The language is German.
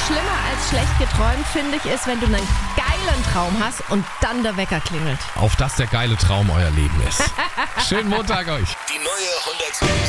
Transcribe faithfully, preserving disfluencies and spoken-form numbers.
schlimmer als schlecht geträumt, finde ich, ist, wenn du einen geilen Traum hast und dann der Wecker klingelt. Auf dass der geile Traum euer Leben ist. Schönen Montag euch. Die neue hundertzwölf